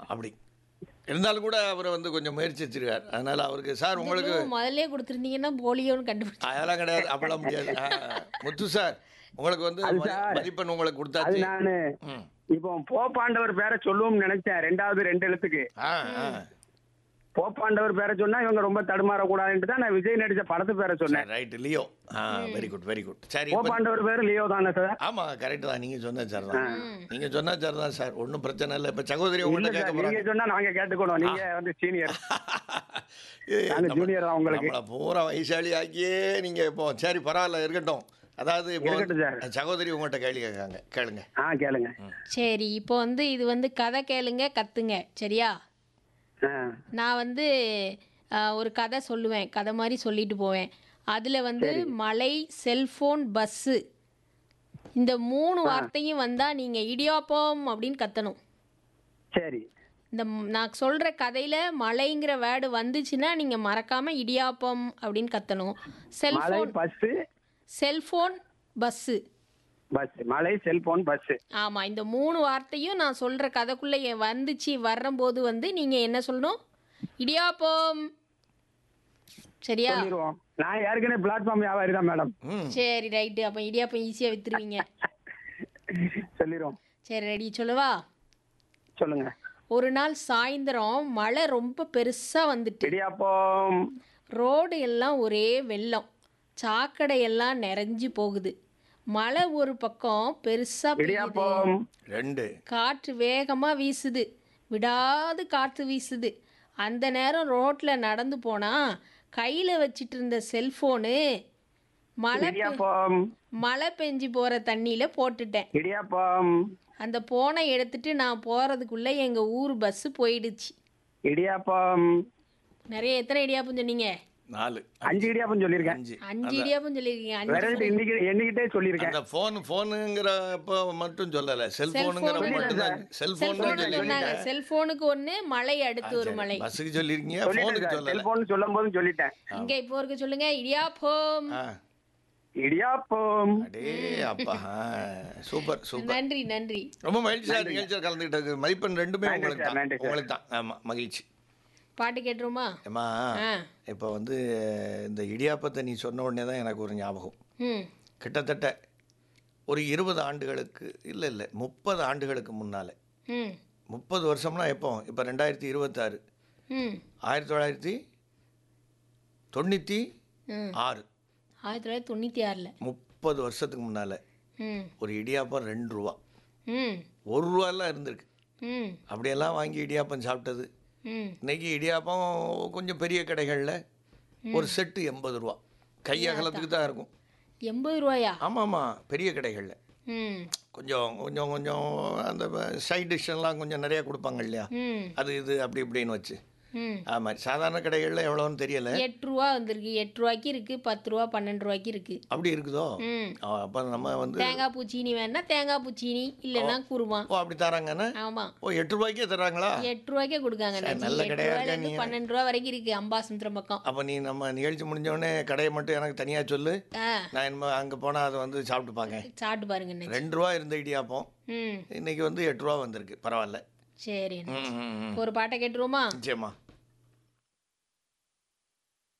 அப்படி இருந்தாலும் கூட அவரை வந்து கொஞ்சம் முயற்சி வச்சிருக்கார். அதனால அவருக்கு சார் உங்களுக்கு முதல்ல கொடுத்துருந்தீங்கன்னா போலியோன்னு கண்டுபிடிச்சு. அதெல்லாம் கிடையாது, அப்பெல்லாம் முடியாது. முத்து சார் உங்களுக்கு வந்து மதிப்பெண் உங்களுக்கு அது கொடுத்தாச்சு. நானு ம். இப்போ போப்பாண்டவர் பேரை சொல்லுவோம்னு நினைச்சேன். 2 எழுத்துக்கு ஆ ஆ போப்பாண்டவர் பேரை சொன்னா இவங்க ரொம்ப தடுமாறக்கூடாதுன்னு தான் நான் விஜய் நடிச்ச படத்து பேரை சொன்னேன். Right, Leo. Very good very good. சரி இப்ப- போப்பாண்டவர் பேரு லியோ தானே சார்? ஆமா கரெக்ட் தான், நீங்க சொன்ன சார் தான், நீங்க சொன்ன சார் தான் சார், ஒன்றும் பிரச்சனை இல்லை. இப்ப சகோதரி இல்ல உங்கள்கிட்ட சார், கேட்க நீங்க போறாங்க. சொன்னா நாங்க கேட்டுக்கணும். நீங்க வந்து சீனியர், நாங்க ஜூனியர் தான் உங்களுக்கு. நம்மள பூரா வயசாளி ஆக்கியே நீங்க இப்போ சரி பரவாயில்ல இருக்கட்டும். அதாவது இப்போ இருக்கட்டும் சார். சகோதரி உங்கள்கிட்ட கேள்வி கேட்காங்க, கேளுங்க. கேளுங்க. சரி, இப்போ இது கதை கேளுங்க, கத்துங்க, சரியா? நான் ஒரு கதை சொல்லுவேன், கதை மாதிரி சொல்லிட்டு போவேன். அதில் மலை, செல்ஃபோன், பஸ்ஸு, இந்த 3 வார்த்தையும் வந்தால் நீங்கள் இடியாப்பம் அப்படின்னு கத்தணும். சரி. நான் சொல்கிற கதையில் மலைங்கிற வேர்டு வந்துச்சுன்னா நீங்கள் மறக்காமல் இடியாப்பம் அப்படின்னு கத்தணும். Cellphone, bus, cellphone, bus. Bus, மலை, செல்போன், பஸ். ஆமாம், இந்த 3 வார்த்தையும் நான் சொல்கிற கதைக்குள்ளே வந்துச்சு. வரும்போது நீங்கள் என்ன சொல்லணும்? இடியாப்பம். சரியா? நான் ஏற்கனவே பிளாட்ஃபார்ம் வியாபாரி தான் மேடம். சரி ரைட்டு. அப்போ இடியாப்பம் ஈஸியாக விற்றுருவீங்க. சொல்லிடுவோம். சரி ரெடி, சொல்லவா? சொல்லுங்க. ஒரு நாள் சாயந்தரம் மழை ரொம்ப பெருசாக வந்துட்டு இடியாப்பம். ரோடு எல்லாம் ஒரே வெள்ளம், சாக்கடை எல்லாம் நிறைஞ்சு போகுது. மழை ஒரு பக்கம் பெருசாக இடியாப்பம். 2 காற்று வேகமாக வீசுது, விடாது காற்று வீசுது. அந்த நேரம் ரோட்டில் நடந்து போனால் கையில் வச்சிட்டு இருந்த செல்ஃபோனு மழை பெஞ்சு போகிற தண்ணியில் போட்டுட்டேன். இடியாப்பம். அந்த போனை எடுத்துட்டு நான் போகிறதுக்குள்ளே எங்கள் ஊர் பஸ்ஸு போயிடுச்சு. இடியாப்பம். எத்தனை இடியாப்பம் சொன்னீங்க? 4 5 இடியாப்பம் சொல்லியிருக்கேன். 5 இடியாப்பம் சொல்லியிருக்கீங்க. எண்ணிக்கிட்டே சொல்லியிருக்கேன். அந்த ஃபோனுங்கிறப்ப மட்டும் சொல்லல, செல்போனுங்கிற மட்டும் தான். செல்போன் சொன்னாங்க. செல்போனுக்கு 1, மழை அடுத்து ஒரு மழை. பஸ்ஸுக்கு சொல்லிருக்கீங்க, ஃபோனுக்கு சொல்லல. செல்போன் சொல்லும்போது சொல்லிட்டேன். இங்க இப்போ இருக்க சொல்லுங்க, இடியாப்பம். இடியாப்பம். அடே அப்பா, சூப்பர் சூப்பர். நன்றி நன்றி. ரொம்ப மகிழ்ச்சி சார், நிகழ்ச்சியில் கலந்துக்கிட்டது. மதிப்பெண் 2மே உங்களுக்கு தான், நன்றி சார். உங்களுக்கு தான். ஆமாம், மகிழ்ச்சி. பாட்டு கேட்டுருமா? ஏம்மா, இப்போ இந்த இடியாப்பத்தை நீ சொன்ன உடனே தான் எனக்கு ஒரு ஞாபகம். கிட்டத்தட்ட ஒரு 20 ஆண்டுகளுக்கு இல்லை 30 ஆண்டுகளுக்கு முன்னால், 30 வருஷம்னா எப்போ? இப்போ 2026, 1996, 1996. 30 வருஷத்துக்கு முன்னால் ஒரு இடியாப்பம் 2 ரூபா, 1 ரூபாலாம் இருந்திருக்கு. அப்படியெல்லாம் வாங்கி இடியாப்பம் சாப்பிட்டது. இன்னைக்கு இடியாப்பம் கொஞ்சம் பெரிய கடைகளில் ஒரு செட்டு 80 ரூபா, கையகலத்துக்கு தான் இருக்கும். 80 ரூபாயா? ஆமாம் ஆமாம், பெரிய கடைகளில் கொஞ்சம் கொஞ்சம் கொஞ்சம் அந்த சைட் டிஷ்ஷெல்லாம் கொஞ்சம் நிறையா கொடுப்பாங்க இல்லையா, அது இது அப்படி இப்படின்னு வச்சு. ஆமாம், சாதாரண கடைகளில் எவ்வளோன்னு தெரியல. 8 ரூபா வந்திருக்கு, 8 ரூபாய்க்கு இருக்குது, 10 ரூபா 12 ரூபாய்க்கு இருக்குது. அப்படி இருக்குதோ? அப்போ நம்ம தேங்காய் பூ சீனி வேணா தேங்காய் பூ சீனி, இல்லைன்னா குருமா. ஓ அப்படி தராங்கண்ணா? ஆமாம். 8 ரூபாய்க்கே தராங்களா? 8 ரூபாய்க்கே கொடுக்காங்க. நல்ல கடையாக 12 ரூபா வரைக்கும் இருக்குது அம்பாசமுத்திரம் பக்கம். அப்போ நீ நம்ம நிகழ்ச்சி முடிஞ்சோடனே கடையை மட்டும் எனக்கு தனியாக சொல்லு, நான் என்ன அங்கே போனால் அதை சாப்பிட்டு பார்க்கேன். சாப்பிட்டு பாருங்க. 2 ரூபா இருந்த இடியாப்பம் இன்னைக்கு 8 ரூபா வந்திருக்கு. பரவாயில்ல. சரி, ஒரு பாட்டை கேட்டுருவோமா? நிச்சயமா.